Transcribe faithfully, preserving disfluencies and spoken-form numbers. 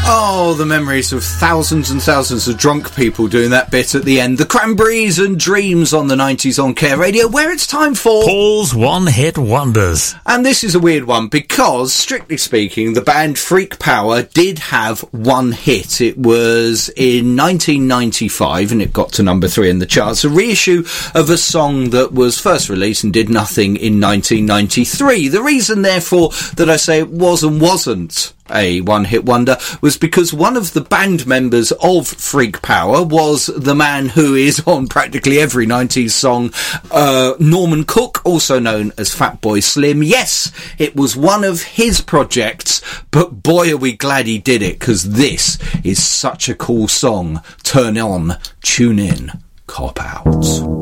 Oh, the memories of thousands and thousands of drunk people doing that bit at the end. The Cranberries and Dreams on the nineties on Care Radio, where it's time for Paul's One Hit Wonders. And this is a weird one because, strictly speaking, the band Freak Power did have one hit. It was in nineteen ninety-five and it got to number three in the charts. A reissue of a song that was first released and did nothing in nineteen ninety-three. The reason, therefore, that I say it was and wasn't a one-hit wonder was because one of the band members of Freak Power was the man who is on practically every nineties song, uh, Norman Cook, also known as Fatboy Slim. Yes, it was one of his projects, but boy are we glad he did it, because this is such a cool song. Turn on, tune in, Cop Out.